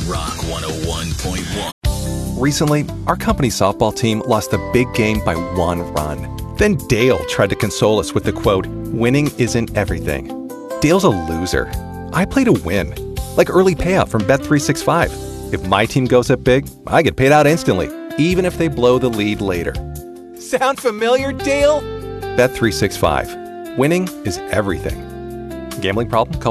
Rock 101.1. Recently, our company softball team lost a big game by 1 run. Then Dale tried to console us with the quote, "Winning isn't everything." Dale's a loser. I play to win. Like early payout from Bet365. If my team goes up big, I get paid out instantly, even if they blow the lead later. Sound familiar, Dale? Bet365. Winning is everything. Gambling problem? Call